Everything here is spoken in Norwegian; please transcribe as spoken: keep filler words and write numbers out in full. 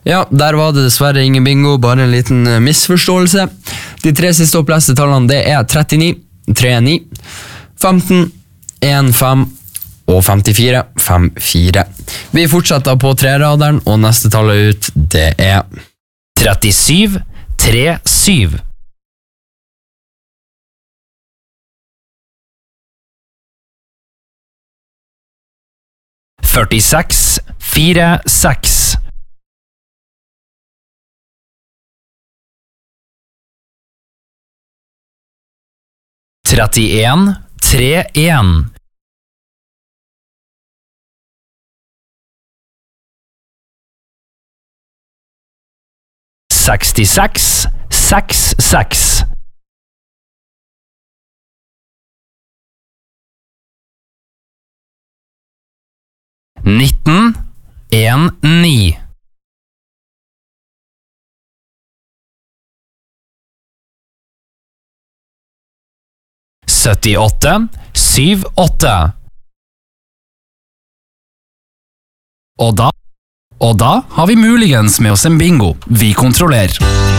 Ja, der var det dessverre ingen bingo, bare en liten misforståelse. De tre siste oppleste tallene det er trettini, trettini, femten, femten og femtifire, femtifire. Vi fortsetter på treraderen, og neste tallet ut det er trettisju, trettisju. førtiseks, førtiseks. trettien, trettien. sekstiseks, sekstiseks. nitten, nitten. syttiåtte, syttiåtte. Og da, og da har vi muligens med oss en bingo. Vi kontrollerer.